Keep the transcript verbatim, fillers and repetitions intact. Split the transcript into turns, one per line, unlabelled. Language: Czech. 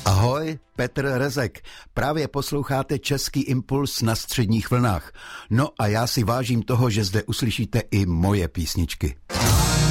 Ahoj, Petr Rezek. Právě posloucháte Český impuls na středních vlnách. No a já si vážím toho, že zde uslyšíte i moje písničky.